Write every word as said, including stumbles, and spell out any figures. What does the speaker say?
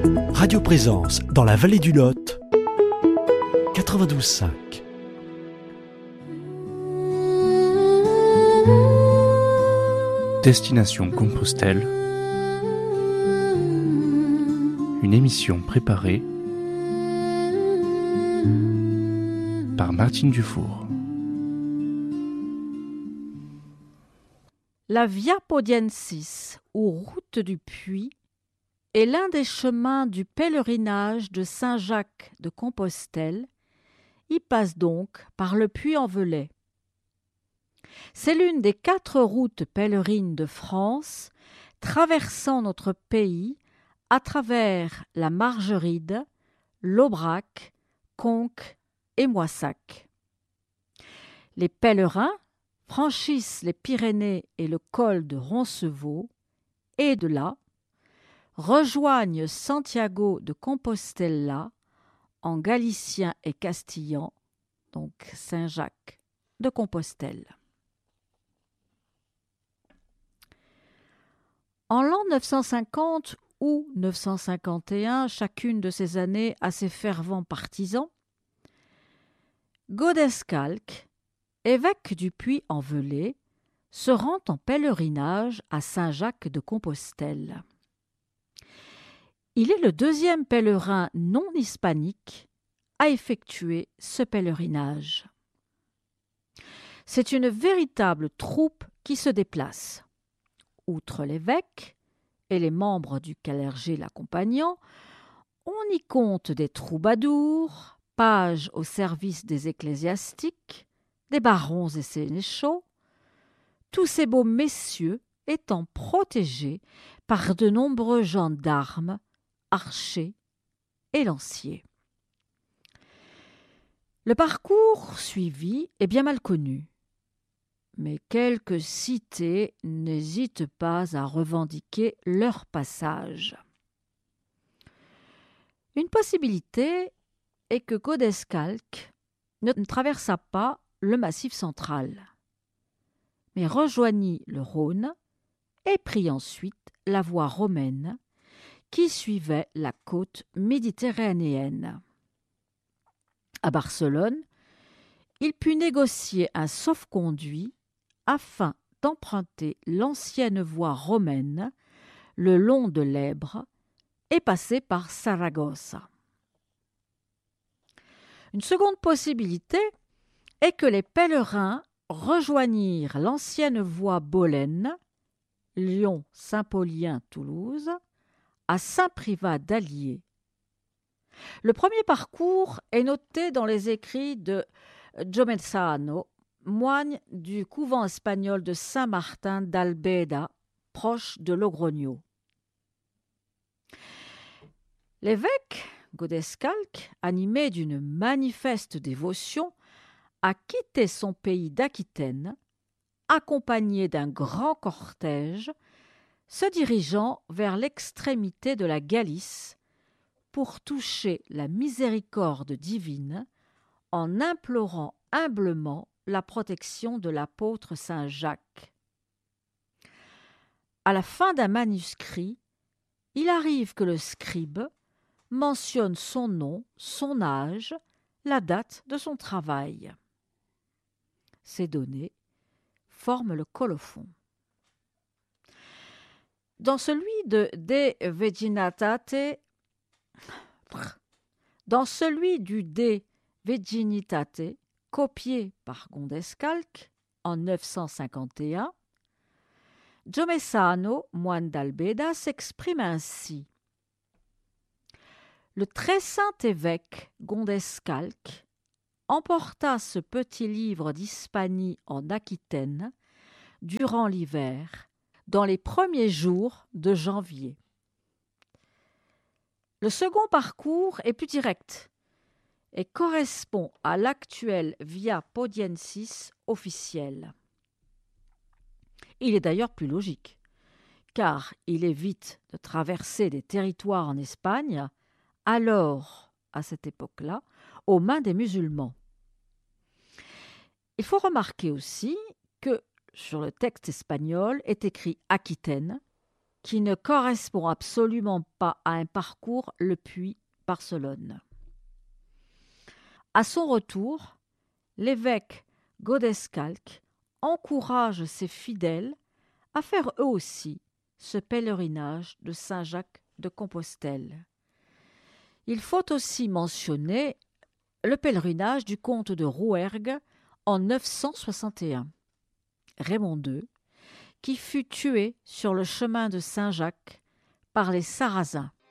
Radio Présence dans la vallée du Lot, quatre-vingt-douze cinq. Destination Compostelle, une émission préparée par Martine Dufour. La Via Podiensis, ou route du Puy, est l'un des chemins du pèlerinage de Saint-Jacques de Compostelle. Il passe donc par le Puy-en-Velay. C'est l'une des quatre routes pèlerines de France, traversant notre pays à travers la Margeride, l'Aubrac, Conques et Moissac. Les pèlerins franchissent les Pyrénées et le col de Roncevaux et de là rejoignent Santiago de Compostela en galicien et castillan, donc Saint-Jacques de Compostelle. En l'an neuf cent cinquante ou neuf cent cinquante et un, chacune de ces années a ses fervents partisans, Godescalc, évêque du Puy-en-Velay, se rend en pèlerinage à Saint-Jacques de Compostelle. Il est le deuxième pèlerin non hispanique à effectuer ce pèlerinage. C'est une véritable troupe qui se déplace. Outre l'évêque et les membres du clergé l'accompagnant, on y compte des troubadours, pages au service des ecclésiastiques, des barons et sénéchaux, tous ces beaux messieurs étant protégés par de nombreux gendarmes, archers et lanciers. Le parcours suivi est bien mal connu, mais quelques cités n'hésitent pas à revendiquer leur passage. Une possibilité est que Godescalc ne traversa pas le Massif central, mais rejoignit le Rhône et prit ensuite la voie romaine qui suivait la côte méditerranéenne. À Barcelone, il put négocier un sauf-conduit afin d'emprunter l'ancienne voie romaine le long de l'Èbre et passer par Saragossa. Une seconde possibilité est que les pèlerins rejoignirent l'ancienne voie Bolène, Lyon-Saint-Paulien-Toulouse, à Saint-Privat d'Allier. Le premier parcours est noté dans les écrits de Giomezzano, moine du couvent espagnol de Saint-Martin d'Albeda, proche de Logrogno. L'évêque Godescalc, animé d'une manifeste dévotion, a quitté son pays d'Aquitaine, accompagné d'un grand cortège, se dirigeant vers l'extrémité de la Galice pour toucher la miséricorde divine en implorant humblement la protection de l'apôtre Saint Jacques. À la fin d'un manuscrit, il arrive que le scribe mentionne son nom, son âge, la date de son travail. Ces données forment le colophon. Dans celui de De Virginitate, dans celui du De Virginitate, copié par Godescalc en neuf cent cinquante et un, Giomezzano, moine d'Albeda, s'exprime ainsi. Le très saint évêque Godescalc emporta ce petit livre d'Hispanie en Aquitaine durant l'hiver, dans les premiers jours de janvier. Le second parcours est plus direct et correspond à l'actuelle Via Podiensis officielle. Il est d'ailleurs plus logique, car il évite de traverser des territoires en Espagne, alors, à cette époque-là, aux mains des musulmans. Il faut remarquer aussi que sur le texte espagnol est écrit Aquitaine, qui ne correspond absolument pas à un parcours Le Puy-Barcelone. À son retour, l'évêque Godescalc encourage ses fidèles à faire eux aussi ce pèlerinage de Saint-Jacques de Compostelle. Il faut aussi mentionner le pèlerinage du comte de Rouergue en neuf cent soixante et un, Raymond deux, qui fut tué sur le chemin de Saint-Jacques par les Sarrasins.